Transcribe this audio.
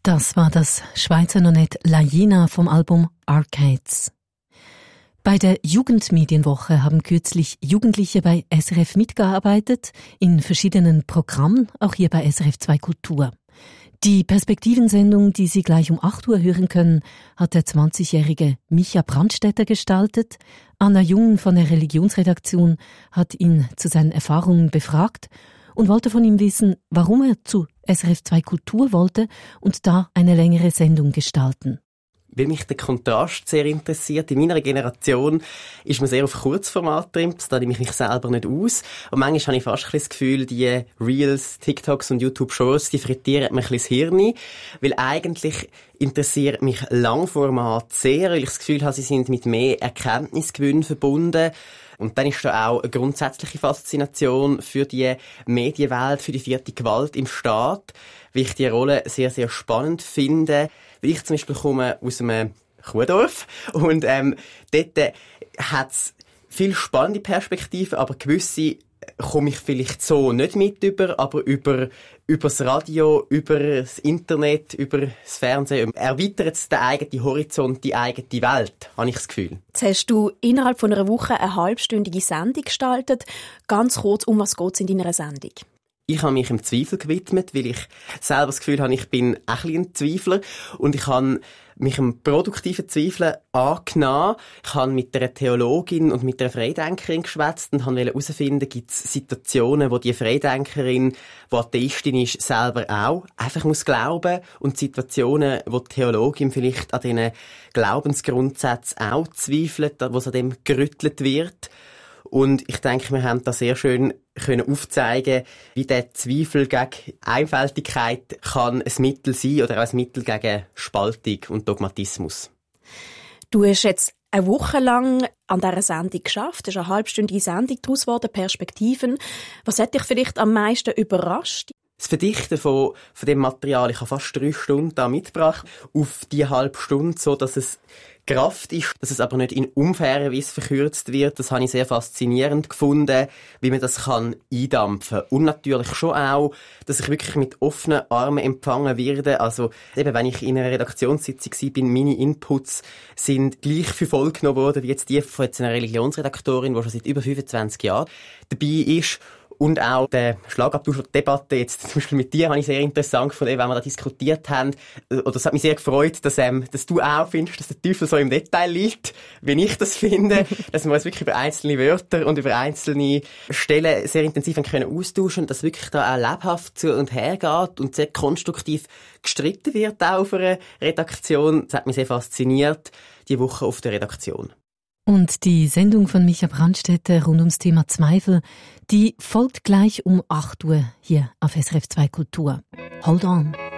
Das war das Schweizer Nonett Lajina vom Album Arcades. Bei der Jugendmedienwoche haben kürzlich Jugendliche bei SRF mitgearbeitet, in verschiedenen Programmen, auch hier bei SRF 2 Kultur. Die Perspektivensendung, die Sie gleich um 8 Uhr hören können, hat der 20-jährige Micha Brandstätter gestaltet. Anna Jung von der Religionsredaktion hat ihn zu seinen Erfahrungen befragt und wollte von ihm wissen, warum er zu SRF 2 Kultur wollte und da eine längere Sendung gestalten. Weil mich der Kontrast sehr interessiert. In meiner Generation ist man sehr auf Kurzformat drin, da nehme ich mich selber nicht aus. Und manchmal habe ich fast das Gefühl, die Reels, TikToks und YouTube-Shorts, die frittieren mir ein bisschen das Hirn. Weil eigentlich interessiert mich Langformat sehr, weil ich das Gefühl habe, sie sind mit mehr Erkenntnisgewinn verbunden. Und dann ist da auch eine grundsätzliche Faszination für die Medienwelt, für die vierte Gewalt im Staat, weil ich die Rolle sehr, sehr spannend finde. Weil ich zum Beispiel komme aus einem Kuhdorf und dort hat es viel spannende Perspektiven, aber gewisse komme ich vielleicht so nicht mit über, aber über das Radio, über das Internet, über das Fernsehen erweitert es den eigenen Horizont, die eigene Welt, habe ich das Gefühl. Jetzt hast du innerhalb von einer Woche eine halbstündige Sendung gestaltet. Ganz kurz, um was geht es in deiner Sendung? Ich habe mich dem Zweifel gewidmet, weil ich selber das Gefühl habe, ich bin ein bisschen ein Zweifler und ich habe mich einem produktiven Zweifeln angenommen. Ich habe mit einer Theologin und mit einer Freidenkerin geschwätzt und wollte herausfinden, gibt es Situationen, wo die Freidenkerin, die Atheistin ist, selber auch einfach muss glauben und Situationen, wo die Theologin vielleicht an diesen Glaubensgrundsätzen auch zweifelt, wo es an dem gerüttelt wird. Und ich denke, wir haben da sehr schön können aufzeigen, wie der Zweifel gegen Einfältigkeit kann ein Mittel sein oder auch ein Mittel gegen Spaltung und Dogmatismus. Du hast jetzt eine Woche lang an dieser Sendung geschafft. Es ist eine halbstündige Sendung daraus geworden, Perspektiven. Was hat dich vielleicht am meisten überrascht? Das Verdichten von dem Material, ich habe fast 3 Stunden da mitgebracht, auf die halbe Stunde, so dass es Kraft ist, dass es aber nicht in unfairer Weise verkürzt wird. Das habe ich sehr faszinierend gefunden, wie man das kann eindampfen. Und natürlich schon auch, dass ich wirklich mit offenen Armen empfangen werde. Also eben, wenn ich in einer Redaktionssitzung war, meine Inputs sind gleich viel vollgenommen worden, wie jetzt die von jetzt einer Religionsredaktorin, die schon seit über 25 Jahren dabei ist. Und auch der Schlagabtausch der Debatte jetzt zum Beispiel mit dir habe ich sehr interessant gefunden, wenn wir da diskutiert haben. Oder es hat mich sehr gefreut, dass du auch findest, dass der Teufel so im Detail liegt, wie ich das finde. Dass wir uns wirklich über einzelne Wörter und über einzelne Stellen sehr intensiv können austauschen und dass wirklich da auch lebhaft zu und her geht und sehr konstruktiv gestritten wird auch auf einer Redaktion. Das hat mich sehr fasziniert, die Woche auf der Redaktion. Und die Sendung von Micha Brandstätter rund ums Thema Zweifel, die folgt gleich um 8 Uhr hier auf SRF 2 Kultur. Hold on!